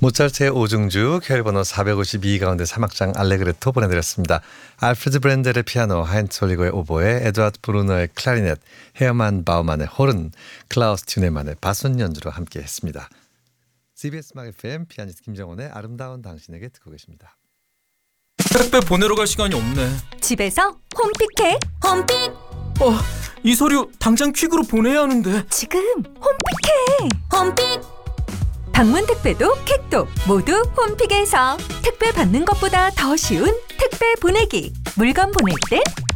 모차르트의 오중주 켈번호 452 가운데 3악장 알레그레토 보내드렸습니다. 알프레드 브렌델의 피아노, 하인츠 올리거의 오보에, 에드와드 브루너의 클라리넷, 헤어만 바우만의 호른, 클라우스 튜네만의 바순 연주로 함께했습니다. CBS 음악 FM 피아니스트 김정원의 아름다운 당신에게 듣고 계십니다. 택배 보내러 갈 시간이 없네. 집에서 홈픽해. 홈픽. 이 서류 당장 퀵으로 보내야 하는데. 지금 홈픽해. 홈픽. 방문 택배도 퀵도 모두 홈픽에서 택배 받는 것보다 더 쉬운 택배 보내기. 물건 보낼 땐